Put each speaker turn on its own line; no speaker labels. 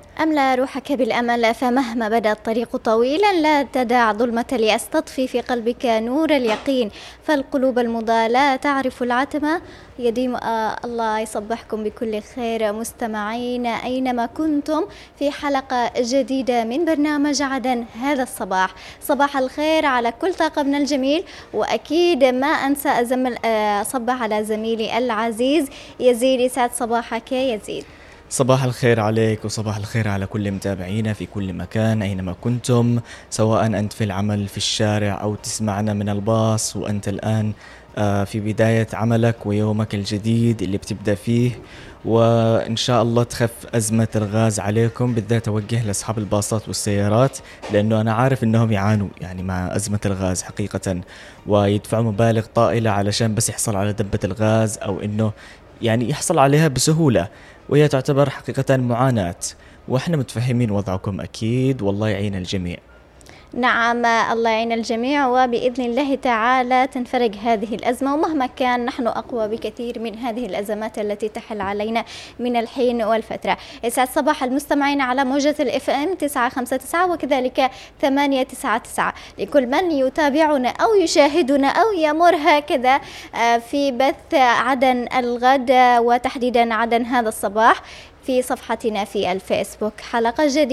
أملأ روحك بالأمل، فمهما بدا الطريق طويلا لا تدع ظلمة اليأس تطفي في قلبك نور اليقين، فالقلوب المضاء لا تعرف العتمة. يديم الله يصبحكم بكل خير مستمعين أينما كنتم في حلقة جديدة من برنامج عدن هذا الصباح. صباح الخير على كل طاقمنا الجميل، وأكيد ما أنسى صبح على زميلي العزيز يزيد. يسعد صباحك يا يزيد.
صباح الخير عليك وصباح الخير على كل متابعينا في كل مكان أينما كنتم، سواء أنت في العمل في الشارع أو تسمعنا من الباص وأنت الآن في بداية عملك ويومك الجديد اللي بتبدأ فيه. وإن شاء الله تخف أزمة الغاز عليكم، بالذات أوجه لأصحاب الباصات والسيارات، لأنه أنا عارف أنهم يعانوا يعني مع أزمة الغاز حقيقة، ويدفعوا مبالغ طائلة علشان بس يحصل على دبة الغاز، أو أنه يعني يحصل عليها بسهولة، وهي تعتبر حقيقة معاناة، وإحنا متفهمين وضعكم أكيد، والله يعين الجميع.
نعم، الله يعين الجميع، وبإذن الله تعالى تنفرج هذه الأزمة، ومهما كان نحن أقوى بكثير من هذه الأزمات التي تحل علينا من الحين والفترة. يسعد صباح المستمعين على موجة الFM 959 وكذلك 899 لكل من يتابعنا أو يشاهدنا أو يمر هكذا في بث عدن الغد، وتحديدا عدن هذا الصباح في صفحتنا في الفيسبوك. حلقة جديدة